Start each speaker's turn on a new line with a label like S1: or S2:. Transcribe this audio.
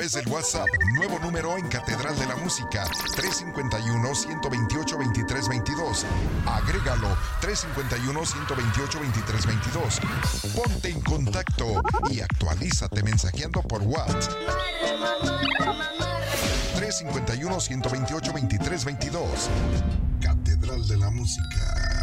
S1: través del WhatsApp, nuevo número en Catedral de la Música, 351-128-2322. Agrégalo, 351-128-2322. Ponte en contacto y actualízate mensajeando por WhatsApp. 351-128-2322. Catedral de la Música.